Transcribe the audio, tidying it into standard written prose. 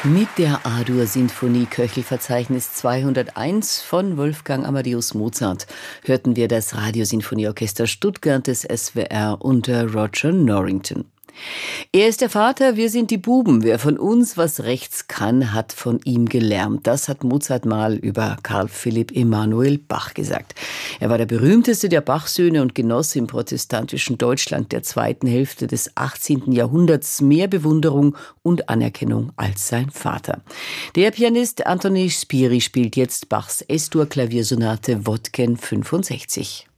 Mit der A-Dur-Sinfonie Köchelverzeichnis 201 von Wolfgang Amadeus Mozart hörten wir das Radiosinfonieorchester Stuttgart des SWR unter Roger Norrington. Er ist der Vater, wir sind die Buben. Wer von uns was rechts kann, hat von ihm gelernt. Das hat Mozart mal über Karl Philipp Emanuel Bach gesagt. Er war der berühmteste der Bach-Söhne und genoss im protestantischen Deutschland der zweiten Hälfte des 18. Jahrhunderts mehr Bewunderung und Anerkennung als sein Vater. Der Pianist Anthony Spiri spielt jetzt Bachs S-Dur-Klaviersonate Wodken 65.